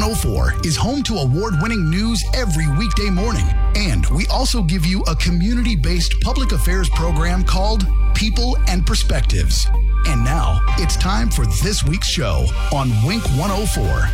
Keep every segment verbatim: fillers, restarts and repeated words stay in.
one oh four is home to award-winning news every weekday morning. And we also give you a community-based public affairs program called People and Perspectives. And now it's time for this week's show on Wink one oh four.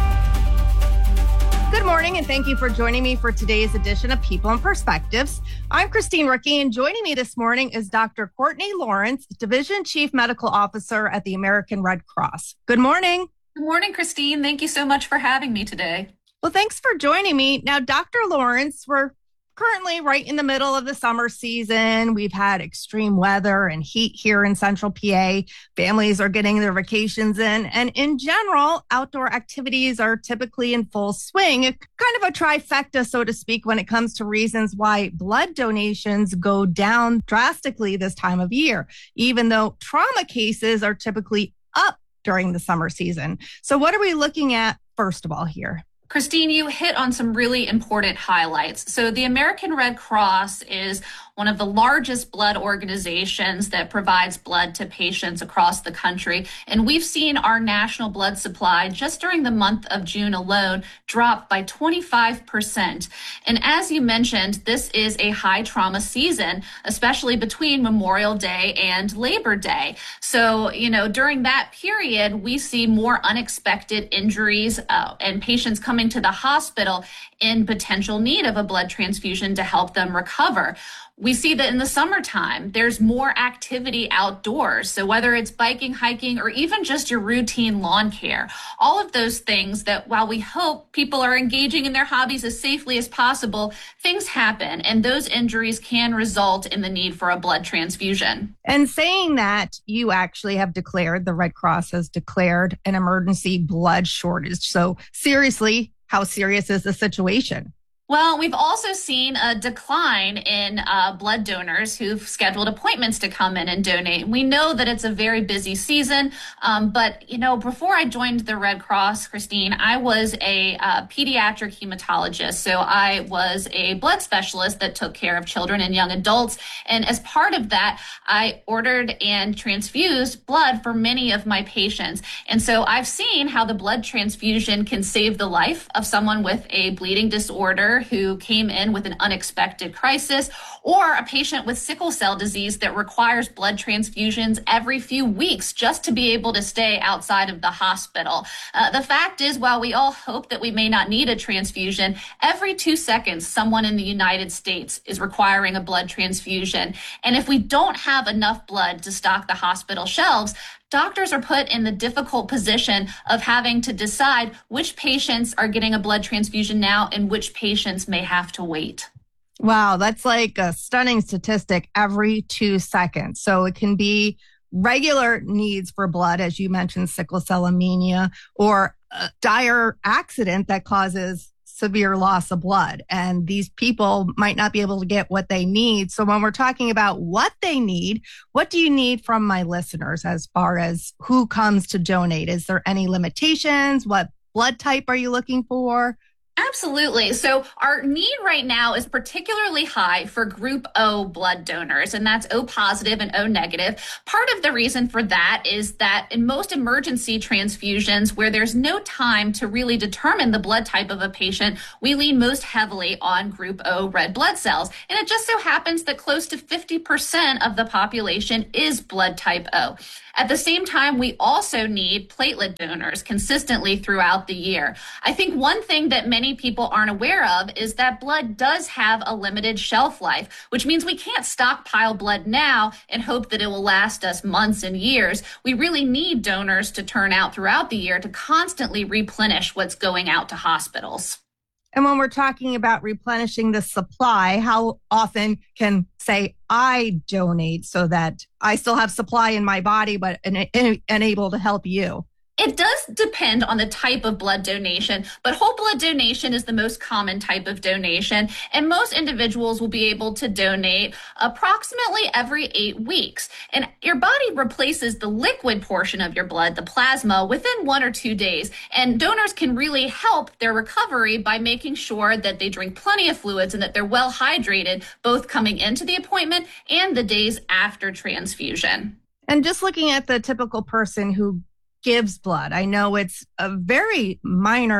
Good morning, and thank you for joining me for today's edition of People and Perspectives. I'm Christine Rookie, and joining me this morning is Doctor Courtney Lawrence, Division Chief Medical Officer at the American Red Cross. Good morning. Good morning, Christine. Thank you so much for having me today. Well, thanks for joining me. Now, Doctor Lawrence, we're currently right in the middle of the summer season. We've had extreme weather and heat here in Central P A. Families are getting their vacations in. And in general, outdoor activities are typically in full swing. It's kind of a trifecta, so to speak, when it comes to reasons why blood donations go down drastically this time of year, even though trauma cases are typically up during the summer season. So what are we looking at first of all here? Christine, you hit on some really important highlights. So the American Red Cross is one of the largest blood organizations that provides blood to patients across the country. And we've seen our national blood supply just during the month of June alone drop by twenty-five percent. And as you mentioned, this is a high trauma season, especially between Memorial Day and Labor Day. So, you know, during that period, we see more unexpected injuries uh, and patients coming to the hospital in potential need of a blood transfusion to help them recover. We see that in the summertime, there's more activity outdoors. So whether it's biking, hiking, or even just your routine lawn care, all of those things that while we hope people are engaging in their hobbies as safely as possible, things happen and those injuries can result in the need for a blood transfusion. And saying that, you actually have declared, the Red Cross has declared an emergency blood shortage. So seriously, how serious is the situation? Well, we've also seen a decline in uh, blood donors who've scheduled appointments to come in and donate. We know that it's a very busy season, um, but, you know, before I joined the Red Cross, Christine, I was a uh, pediatric hematologist. So I was a blood specialist that took care of children and young adults. And as part of that, I ordered and transfused blood for many of my patients. And so I've seen how the blood transfusion can save the life of someone with a bleeding disorder who came in with an unexpected crisis, or a patient with sickle cell disease that requires blood transfusions every few weeks just to be able to stay outside of the hospital. Uh, the fact is, while we all hope that we may not need a transfusion, every two seconds, someone in the United States is requiring a blood transfusion. And if we don't have enough blood to stock the hospital shelves, doctors are put in the difficult position of having to decide which patients are getting a blood transfusion now and which patients may have to wait. Wow, that's like a stunning statistic every two seconds. So it can be regular needs for blood, as you mentioned, sickle cell anemia, or a dire accident that causes severe loss of blood. And these people might not be able to get what they need. So when we're talking about what they need, what do you need from my listeners as far as who comes to donate? Is there any limitations? What blood type are you looking for? Absolutely. So our need right now is particularly high for group O blood donors, and that's O positive and O negative. Part of the reason for that is that in most emergency transfusions where there's no time to really determine the blood type of a patient, we lean most heavily on group O red blood cells. And it just so happens that close to fifty percent of the population is blood type O. At the same time, we also need platelet donors consistently throughout the year. I think one thing that many people aren't aware of is that blood does have a limited shelf life, which means we can't stockpile blood now and hope that it will last us months and years. We really need donors to turn out throughout the year to constantly replenish what's going out to hospitals. And when we're talking about replenishing the supply, how often can, say, I donate so that I still have supply in my body, but and, and, and able to help you? It does depend on the type of blood donation, but whole blood donation is the most common type of donation, and most individuals will be able to donate approximately every eight weeks. And your body replaces the liquid portion of your blood, the plasma, within one or two days. And donors can really help their recovery by making sure that they drink plenty of fluids and that they're well hydrated, both coming into the appointment and the days after transfusion. And just looking at the typical person who gives blood, I know it's a very minor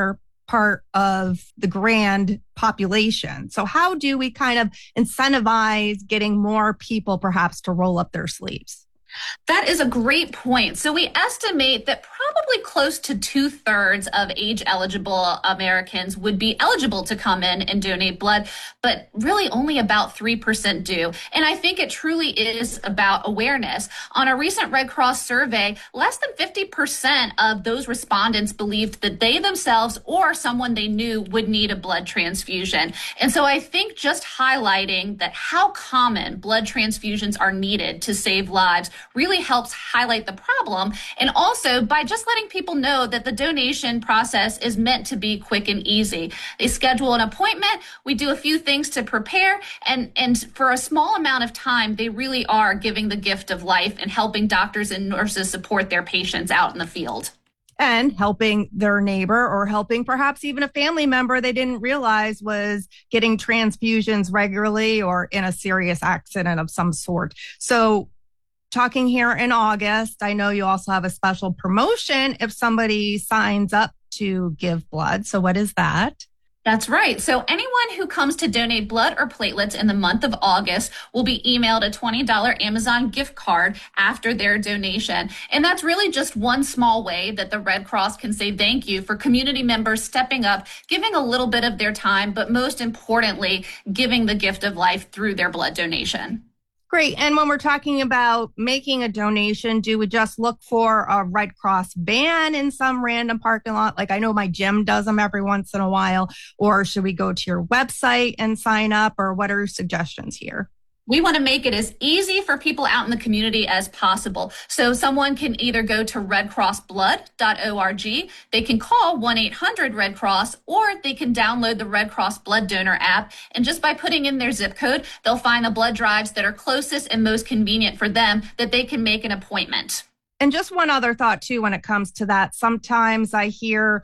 part of the grand population. So how do we kind of incentivize getting more people perhaps to roll up their sleeves? That is a great point. So we estimate that probably close to two thirds of age eligible Americans would be eligible to come in and donate blood, but really only about three percent do. And I think it truly is about awareness. On a recent Red Cross survey, less than fifty percent of those respondents believed that they themselves or someone they knew would need a blood transfusion. And so I think just highlighting that how common blood transfusions are needed to save lives really helps highlight the problem. And also by just letting people know that the donation process is meant to be quick and easy. They schedule an appointment. We do a few things to prepare. And, and for a small amount of time, they really are giving the gift of life and helping doctors and nurses support their patients out in the field. And helping their neighbor or helping perhaps even a family member they didn't realize was getting transfusions regularly or in a serious accident of some sort. So talking here in August, I know you also have a special promotion if somebody signs up to give blood. So what is that? That's right. So anyone who comes to donate blood or platelets in the month of August will be emailed a twenty dollars Amazon gift card after their donation. And that's really just one small way that the Red Cross can say thank you for community members stepping up, giving a little bit of their time, but most importantly, giving the gift of life through their blood donation. Great. And when we're talking about making a donation, do we just look for a Red Cross van in some random parking lot? Like I know my gym does them every once in a while. Or should we go to your website and sign up? Or what are your suggestions here? We want to make it as easy for people out in the community as possible. So someone can either go to red cross blood dot org, they can call one eight hundred red cross, or they can download the Red Cross Blood Donor app. And just by putting in their zip code, they'll find the blood drives that are closest and most convenient for them that they can make an appointment. And just one other thought, too, when it comes to that, sometimes I hear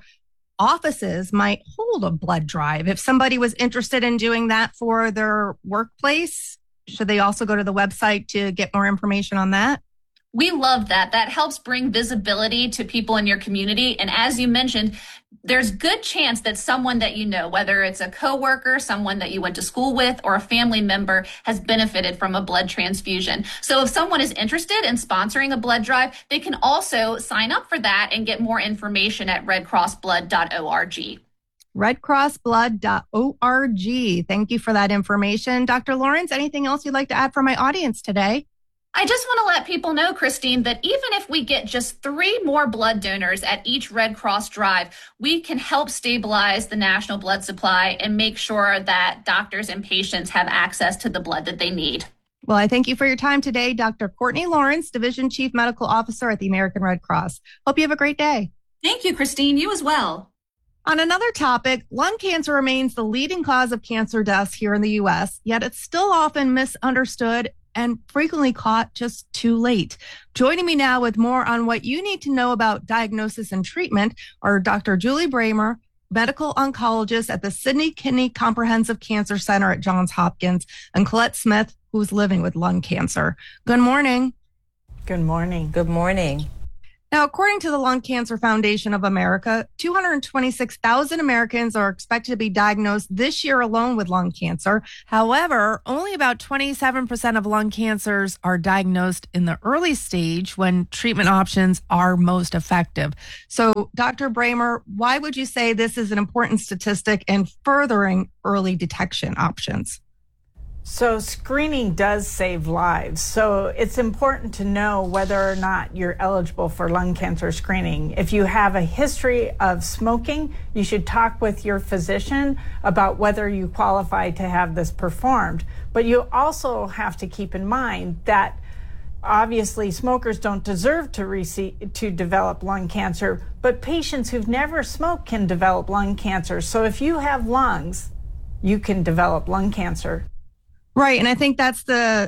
offices might hold a blood drive. If somebody was interested in doing that for their workplace, should they also go to the website to get more information on that? We love that. That helps bring visibility to people in your community. And as you mentioned, there's good chance that someone that you know, whether it's a coworker, someone that you went to school with, or a family member has benefited from a blood transfusion. So if someone is interested in sponsoring a blood drive, they can also sign up for that and get more information at red cross blood dot org. red cross blood dot org. Thank you for that information. Doctor Lawrence, anything else you'd like to add for my audience today? I just want to let people know, Christine, that even if we get just three more blood donors at each Red Cross drive, we can help stabilize the national blood supply and make sure that doctors and patients have access to the blood that they need. Well, I thank you for your time today, Doctor Courtney Lawrence, Division Chief Medical Officer at the American Red Cross. Hope you have a great day. Thank you, Christine. You as well. On another topic, lung cancer remains the leading cause of cancer deaths here in the U S, yet it's still often misunderstood and frequently caught just too late. Joining me now with more on what you need to know about diagnosis and treatment are Doctor Julie Bramer, medical oncologist at the Sidney Kidney Comprehensive Cancer Center at Johns Hopkins, and Colette Smith, who's living with lung cancer. Good morning. Good morning. Good morning. Now, according to the Lung Cancer Foundation of America, two hundred twenty-six thousand Americans are expected to be diagnosed this year alone with lung cancer. However, only about twenty-seven percent of lung cancers are diagnosed in the early stage when treatment options are most effective. So, Doctor Bramer, why would you say this is an important statistic in furthering early detection options? So screening does save lives. So it's important to know whether or not you're eligible for lung cancer screening. If you have a history of smoking, you should talk with your physician about whether you qualify to have this performed. But you also have to keep in mind that obviously smokers don't deserve to receive, to develop lung cancer, but patients who've never smoked can develop lung cancer. So if you have lungs, you can develop lung cancer. Right. And I think that's the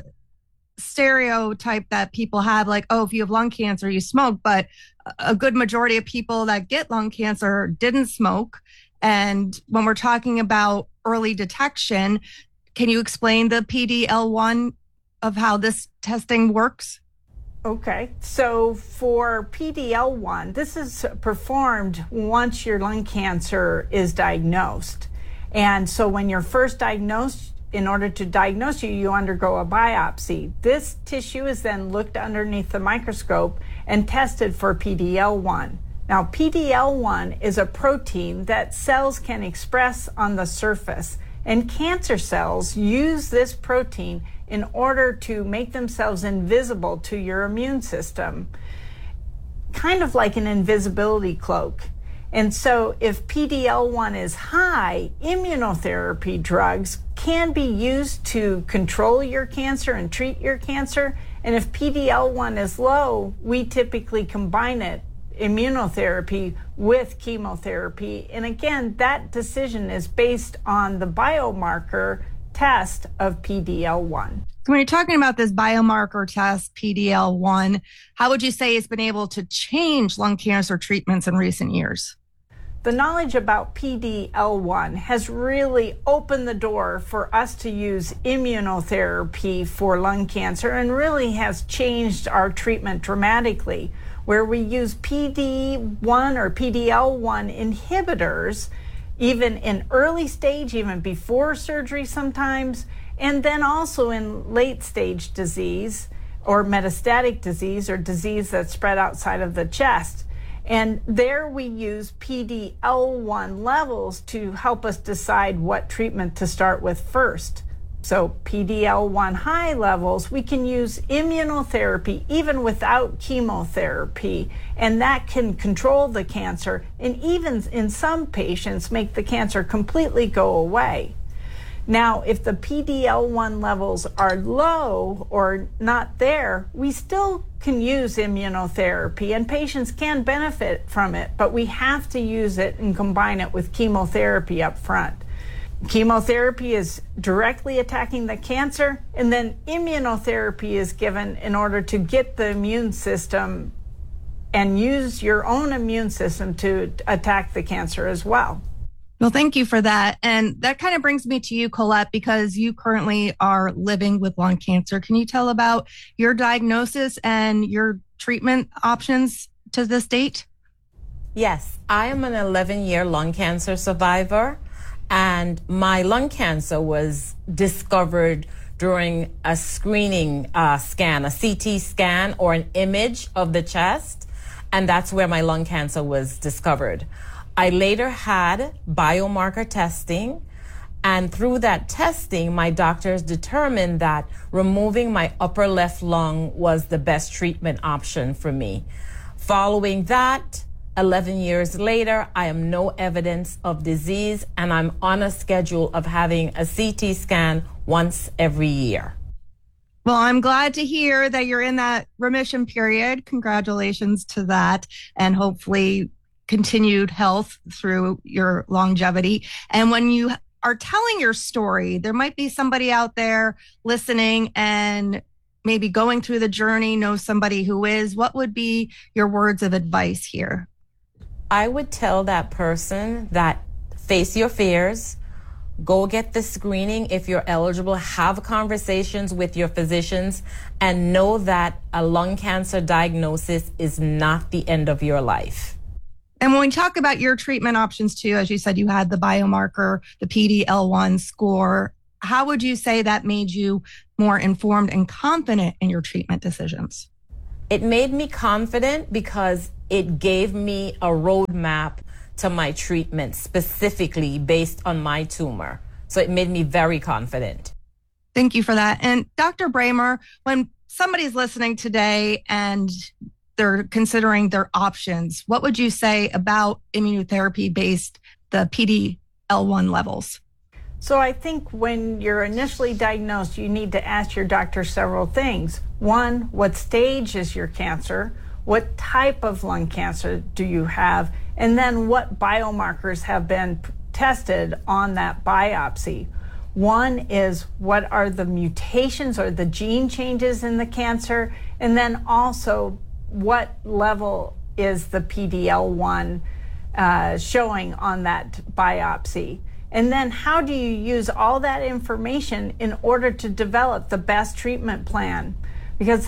stereotype that people have, like, oh, if you have lung cancer, you smoke. But a good majority of people that get lung cancer didn't smoke. And when we're talking about early detection, can you explain the P D L one of how this testing works? Okay, so for P D L one, this is performed once your lung cancer is diagnosed. And so when you're first diagnosed, in order to diagnose you, you undergo a biopsy. This tissue is then looked underneath the microscope and tested for P D L one. Now, P D L one is a protein that cells can express on the surface, and cancer cells use this protein in order to make themselves invisible to your immune system, kind of like an invisibility cloak. And so if P D L one is high, immunotherapy drugs can be used to control your cancer and treat your cancer. And if P D L one is low, we typically combine it, immunotherapy, with chemotherapy. And again, that decision is based on the biomarker test of P D L one. So when you're talking about this biomarker test, P D L one, how would you say it's been able to change lung cancer treatments in recent years? The knowledge about P D L one has really opened the door for us to use immunotherapy for lung cancer, and really has changed our treatment dramatically, where we use P D one or P D L one inhibitors even in early stage, even before surgery sometimes, and then also in late stage disease or metastatic disease or disease that's spread outside of the chest. And there we use P D L one levels to help us decide what treatment to start with first. So P D L one high levels, we can use immunotherapy even without chemotherapy, and that can control the cancer and even in some patients make the cancer completely go away. Now, if the P D L one levels are low or not there, we still can use immunotherapy and patients can benefit from it, but we have to use it and combine it with chemotherapy up front. Chemotherapy is directly attacking the cancer, and then immunotherapy is given in order to get the immune system and use your own immune system to attack the cancer as well. Well, thank you for that. And that kind of brings me to you, Colette, because you currently are living with lung cancer. Can you tell about your diagnosis and your treatment options to this date? Yes, I am an eleven-year lung cancer survivor. And my lung cancer was discovered during a screening uh, scan, a C T scan or an image of the chest. And that's where my lung cancer was discovered. I later had biomarker testing. And through that testing, my doctors determined that removing my upper left lung was the best treatment option for me. Following that, eleven years later, I am no evidence of disease, and I'm on a schedule of having a C T scan once every year. Well, I'm glad to hear that you're in that remission period. Congratulations to that, and hopefully continued health through your longevity. And when you are telling your story, there might be somebody out there listening and maybe going through the journey, know somebody who is. What would be your words of advice here? I would tell that person that face your fears, go get the screening if you're eligible, have conversations with your physicians, and know that a lung cancer diagnosis is not the end of your life. And when we talk about your treatment options too, as you said, you had the biomarker, the P D L one score. How would you say that made you more informed and confident in your treatment decisions? It made me confident because it gave me a roadmap to my treatment specifically based on my tumor. So it made me very confident. Thank you for that. And Doctor Bramer, when somebody's listening today and they're considering their options, what would you say about immunotherapy based the P D L one levels? So I think when you're initially diagnosed, you need to ask your doctor several things. One, what stage is your cancer? What type of lung cancer do you have? And then what biomarkers have been tested on that biopsy? One is what are the mutations or the gene changes in the cancer? And then also what level is the P D L one uh, showing on that biopsy? And then how do you use all that information in order to develop the best treatment plan? Because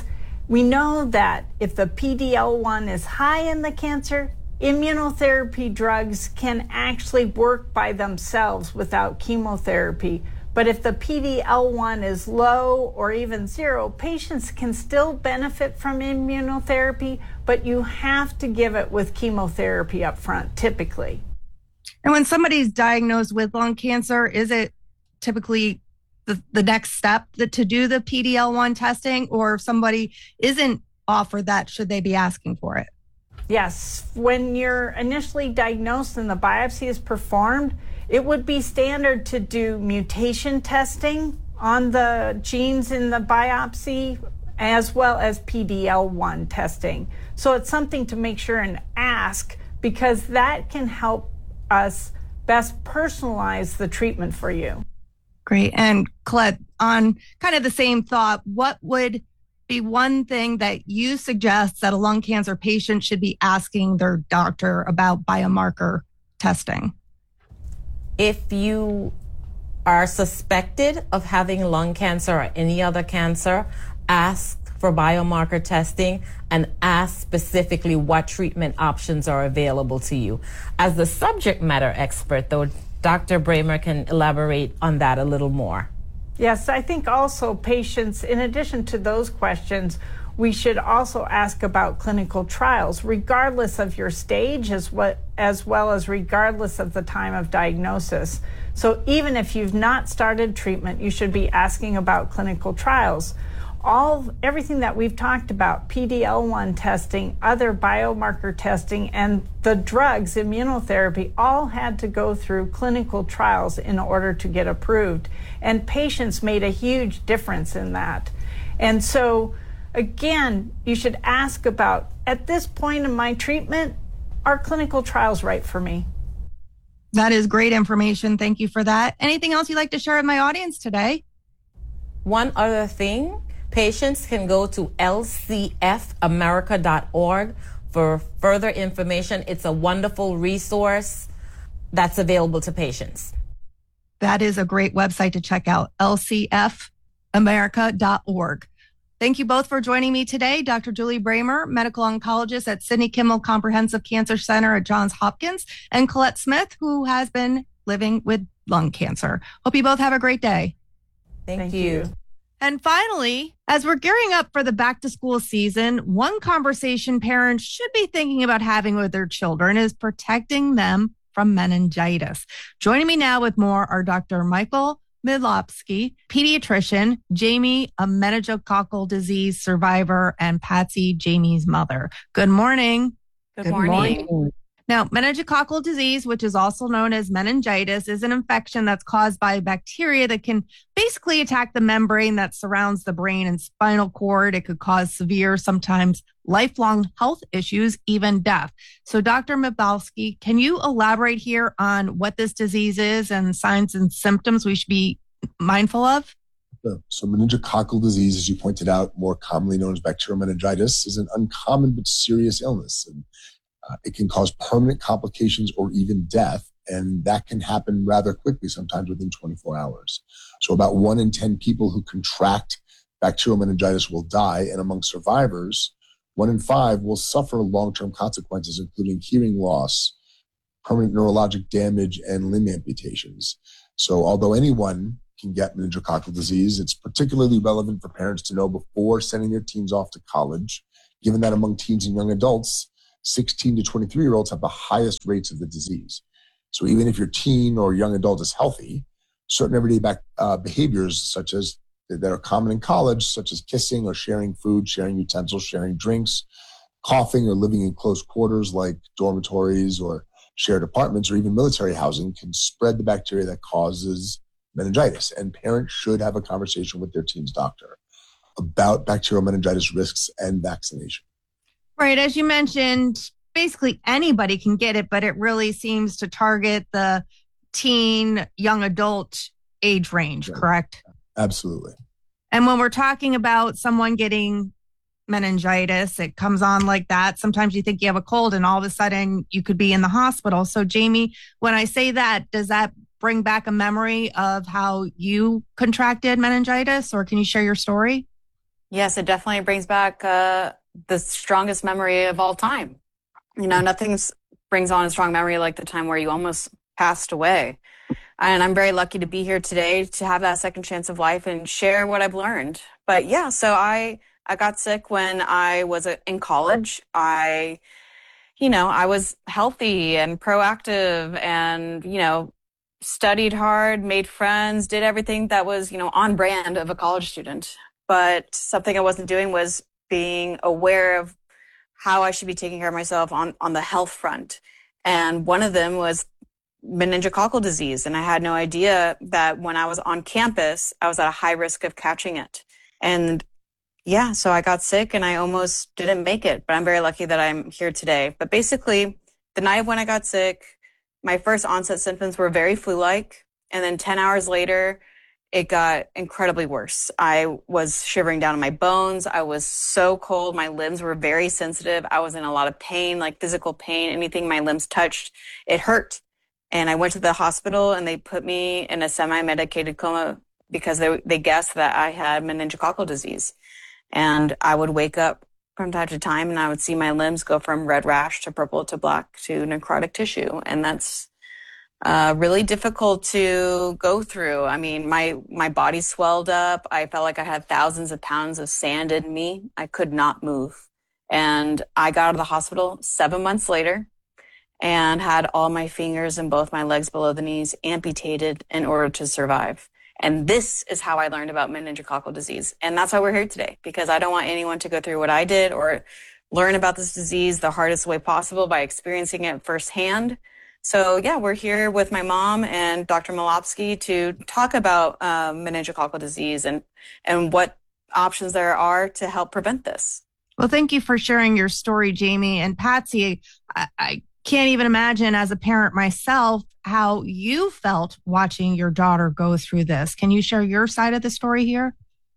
We know that if the P D L one is high in the cancer, immunotherapy drugs can actually work by themselves without chemotherapy. But if the P D L one is low or even zero, patients can still benefit from immunotherapy, but you have to give it with chemotherapy up front, typically. And when somebody's diagnosed with lung cancer, is it typically the, the next step that, to do the P D L one testing? Or if somebody isn't offered that, should they be asking for it? Yes. When you're initially diagnosed and the biopsy is performed, it would be standard to do mutation testing on the genes in the biopsy, as well as P D L one testing. So it's something to make sure and ask, because that can help us best personalize the treatment for you. Great. And Colette, on kind of the same thought, what would be one thing that you suggest that a lung cancer patient should be asking their doctor about biomarker testing? If you are suspected of having lung cancer or any other cancer, ask for biomarker testing and ask specifically what treatment options are available to you. As the subject matter expert, though, Doctor Bramer can elaborate on that a little more. Yes, I think also patients, in addition to those questions, we should also ask about clinical trials, regardless of your stage, as, what, as well as regardless of the time of diagnosis. So even if you've not started treatment, you should be asking about clinical trials. All, everything that we've talked about, P D L one testing, other biomarker testing, and the drugs, immunotherapy, all had to go through clinical trials in order to get approved. And patients made a huge difference in that. And so, again, you should ask about, at this point in my treatment, are clinical trials right for me? That is great information. Thank you for that. Anything else you'd like to share with my audience today? One other thing, patients can go to L C F America dot org for further information. It's a wonderful resource that's available to patients. That is a great website to check out, L C F America dot org. Thank you both for joining me today. Doctor Julie Bramer, medical oncologist at Sidney Kimmel Comprehensive Cancer Center at Johns Hopkins, and Colette Smith, who has been living with lung cancer. Hope you both have a great day. Thank, Thank you. you. And finally, as we're gearing up for the back to school season, one conversation parents should be thinking about having with their children is protecting them from meningitis. Joining me now with more are Doctor Michael Midlopsky, pediatrician, Jamie, a meningococcal disease survivor, and Patsy, Jamie's mother. Good morning. Good, Good morning. morning. Now, meningococcal disease, which is also known as meningitis, is an infection that's caused by a bacteria that can basically attack the membrane that surrounds the brain and spinal cord. It could cause severe, sometimes lifelong health issues, even death. So, Doctor Midlopsky, can you elaborate here on what this disease is and signs and symptoms we should be mindful of? So meningococcal disease, as you pointed out, more commonly known as bacterial meningitis, is an uncommon but serious illness. And Uh, it can cause permanent complications or even death, and that can happen rather quickly, sometimes within twenty-four hours. So about one in ten people who contract bacterial meningitis will die, and among survivors, one in five will suffer long-term consequences, including hearing loss, permanent neurologic damage, and limb amputations. So although anyone can get meningococcal disease, it's particularly relevant for parents to know before sending their teens off to college, given that among teens and young adults, sixteen to twenty-three year olds have the highest rates of the disease. So even if your teen or young adult is healthy, certain everyday back, uh, behaviors such as that are common in college, such as kissing or sharing food, sharing utensils, sharing drinks, coughing or living in close quarters like dormitories or shared apartments or even military housing, can spread the bacteria that causes meningitis. And parents should have a conversation with their teen's doctor about bacterial meningitis risks and vaccination. Right. As you mentioned, basically anybody can get it, but it really seems to target the teen, young adult age range, Right. correct? Absolutely. And when we're talking about someone getting meningitis, it comes on like that. Sometimes you think you have a cold and all of a sudden you could be in the hospital. So Jamie, when I say that, does that bring back a memory of how you contracted meningitis, or can you share your story? Yes, it definitely brings back uh, the strongest memory of all time. You know, nothing brings on a strong memory like the time where you almost passed away. And I'm very lucky to be here today to have that second chance of life and share what I've learned. But yeah, so I I got sick when I was in college. I, you know, I was healthy and proactive and, you know, studied hard, made friends, did everything that was, you know, on brand of a college student. But something I wasn't doing was being aware of how I should be taking care of myself on, on the health front. And one of them was meningococcal disease. And I had no idea that when I was on campus, I was at a high risk of catching it. And yeah, so I got sick and I almost didn't make it, but I'm very lucky that I'm here today. But basically, the night when I got sick, my first onset symptoms were very flu-like. And then ten hours later, it got incredibly worse. I was shivering down in my bones. I was so cold. My limbs were very sensitive. I was in a lot of pain, like physical pain. Anything my limbs touched, it hurt. And I went to the hospital and they put me in a semi-medicated coma because they, they guessed that I had meningococcal disease. And I would wake up from time to time and I would see my limbs go from red rash to purple to black to necrotic tissue. And that's uh, really difficult to go through. I mean, my, my body swelled up. I felt like I had thousands of pounds of sand in me. I could not move. And I got out of the hospital seven months later and had all my fingers and both my legs below the knees amputated in order to survive. And this is how I learned about meningococcal disease. And that's why we're here today, because I don't want anyone to go through what I did or learn about this disease the hardest way possible by experiencing it firsthand. So yeah, we're here with my mom and Doctor Malopsky to talk about um, meningococcal disease and, and what options there are to help prevent this. Well, thank you for sharing your story, Jamie. And Patsy, I, I can't even imagine as a parent myself how you felt watching your daughter go through this. Can you share your side of the story here?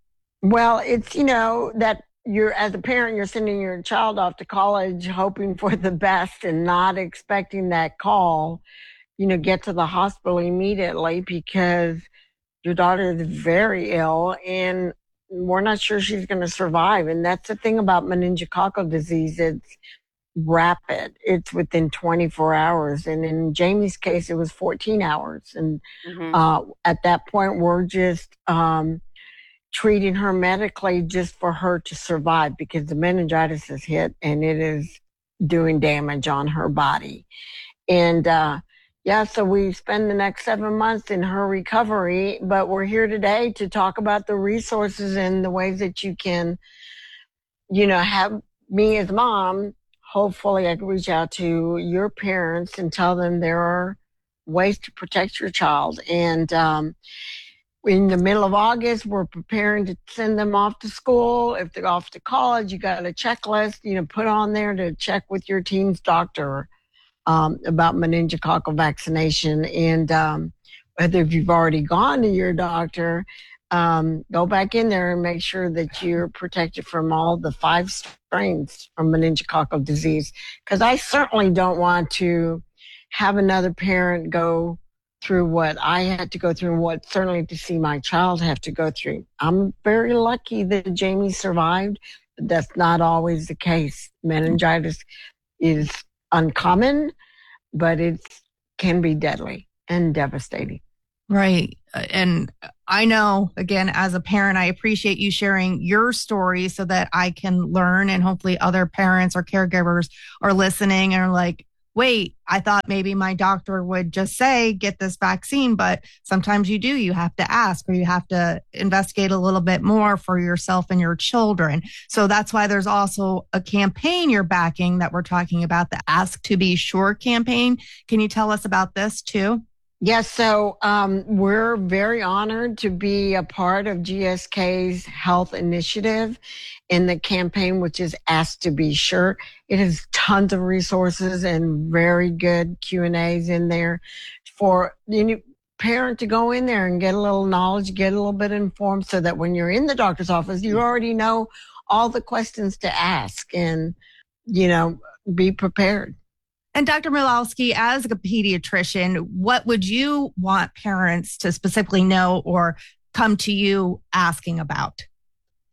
Well, it's, you know, that you're, as a parent, you're sending your child off to college hoping for the best and not expecting that call, you know, get to the hospital immediately because your daughter is very ill and we're not sure she's going to survive. And that's the thing about meningococcal disease. It's rapid. It's within twenty-four hours. And in Jamie's case, it was fourteen hours. And mm-hmm. uh, at that point, we're just um, treating her medically just for her to survive because the meningitis has hit and it is doing damage on her body. And uh, yeah, so we spend the next seven months in her recovery, but we're here today to talk about the resources and the ways that you can, you know, have me as mom. Hopefully I can reach out to your parents and tell them there are ways to protect your child. And um, in the middle of August, we're preparing to send them off to school. If they're off to college, you got a checklist, you know, put on there to check with your teen's doctor um, about meningococcal vaccination. And um, whether if you've already gone to your doctor, Um, go back in there and make sure that you're protected from all the five strains from meningococcal disease. Because I certainly don't want to have another parent go through what I had to go through and what certainly to see my child have to go through. I'm very lucky that Jamie survived, but that's not always the case. Meningitis is uncommon, but it can be deadly and devastating. Right. And I know, again, as a parent, I appreciate you sharing your story so that I can learn and hopefully other parents or caregivers are listening and are like, wait, I thought maybe my doctor would just say, get this vaccine, but sometimes you do, you have to ask or you have to investigate a little bit more for yourself and your children. So that's why there's also a campaign you're backing that we're talking about, the Ask to Be Sure campaign. Can you tell us about this too? Yes, so um, we're very honored to be a part of G S K's health initiative in the campaign, which is Ask to Be Sure. It has tons of resources and very good Q and A's in there for any parent to go in there and get a little knowledge, get a little bit informed so that when you're in the doctor's office, you already know all the questions to ask and, you know, be prepared. And Doctor Malopsky, as a pediatrician, what would you want parents to specifically know or come to you asking about? So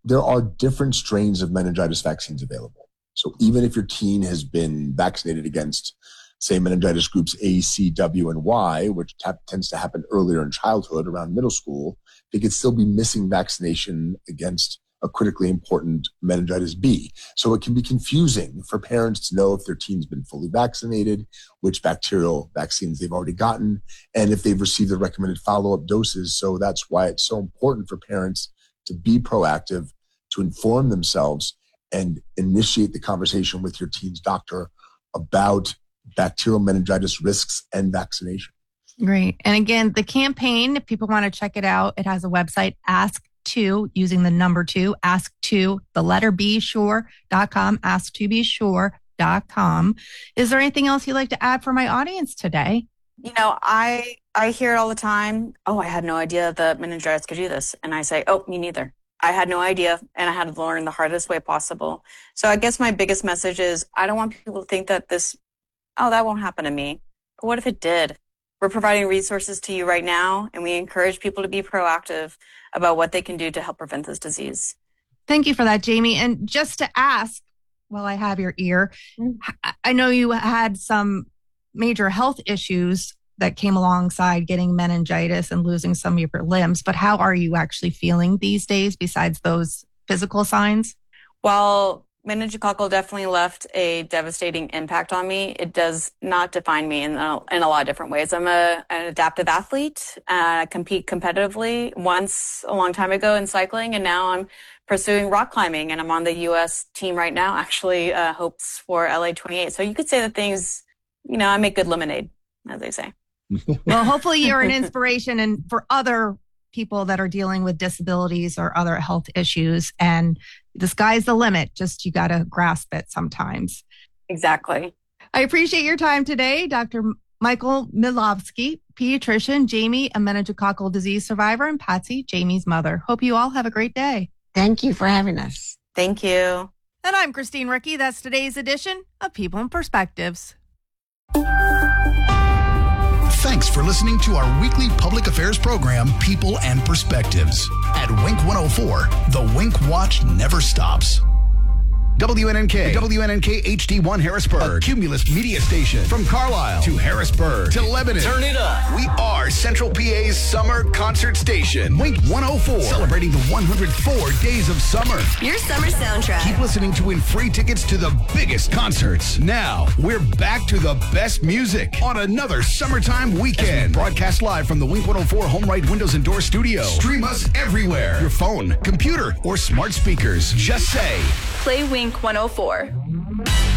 there are different strains of meningitis vaccines available. So even if your teen has been vaccinated against, say, meningitis groups A, C, W, and Y, which t- tends to happen earlier in childhood, around middle school, they could still be missing vaccination against a critically important meningitis B. So it can be confusing for parents to know if their teen's been fully vaccinated, which bacterial vaccines they've already gotten, and if they've received the recommended follow-up doses. So that's why it's so important for parents to be proactive, to inform themselves, and initiate the conversation with your teen's doctor about bacterial meningitis risks and vaccination. Great. And again, the campaign, if people want to check it out, it has a website, ask two, using the number two, ask two, the letter B, sure dot com, ask to be sure dot com. Is there anything else you'd like to add for my audience today? You know, I I hear it all the time. Oh, I had no idea that meningitis could do this. And I say, oh, me neither. I had no idea, and I had to learn the hardest way possible. So I guess my biggest message is I don't want people to think that this, oh, that won't happen to me. But what if it did? We're providing resources to you right now, and we encourage people to be proactive about what they can do to help prevent this disease. Thank you for that, Jamie. And just to ask, while I have your ear, mm-hmm. I know you had some major health issues that came alongside getting meningitis and losing some of your limbs, but how are you actually feeling these days besides those physical signs? Well, meningococcal definitely left a devastating impact on me. It does not define me in a, in a lot of different ways. I'm a, an adaptive athlete. Uh, I compete competitively once a long time ago in cycling, and now I'm pursuing rock climbing, and I'm on the U S team right now, actually, uh, hopes for L A twenty-eight. So you could say that things, you know, I make good lemonade, as they say. Well, hopefully you're an inspiration and for other people that are dealing with disabilities or other health issues. And the sky's the limit. Just you got to grasp it sometimes. Exactly. I appreciate your time today, Doctor Michael Milovsky, pediatrician, Jamie, a meningococcal disease survivor, and Patsy, Jamie's mother. Hope you all have a great day. Thank you for having us. Thank you. And I'm Christine Ricky. That's today's edition of People and Perspectives. Thanks for listening to our weekly public affairs program, People and Perspectives. At Wink one oh four, the Wink Watch never stops. W N N K, W N N K H D one Harrisburg, a Cumulus media station. From Carlisle to Harrisburg to Lebanon. Turn it up. We are Central P A's summer concert station. Wink one oh four, celebrating the one hundred four days of summer. Your summer soundtrack. Keep listening to win free tickets to the biggest concerts. Now, we're back to the best music on another summertime weekend. Broadcast live from the Wink one oh four Home Right Windows and Door studio. Stream us everywhere. Your phone, computer, or smart speakers. Just say, play Wink one oh four.